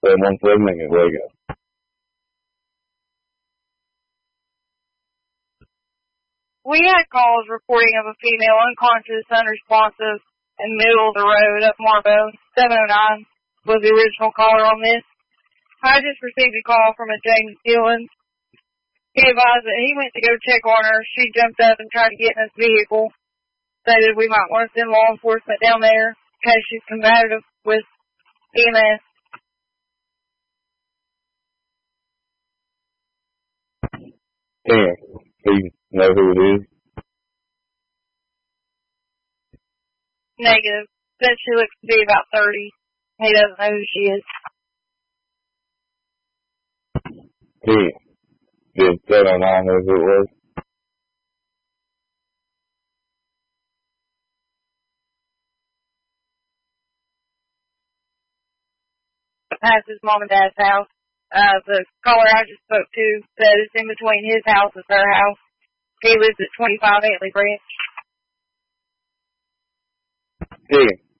717 en Fuego. We had calls reporting of a female unconscious, unresponsive, in the middle of the road up Marbo. 709 was the original caller on this. I just received a call from a James Dillon. He advised that he went to go check on her. She jumped up and tried to get in his vehicle. Stated we might want to send law enforcement down there because she's combative with EMS. Yeah. Do you know who it is? Negative. Said she looks to be about 30. He doesn't know who she is. Yeah. Did 709 know who it was? Past his mom and dad's house. The caller I just spoke to said it's in between his house and their house. He lives at 25 Antley Branch. Yeah.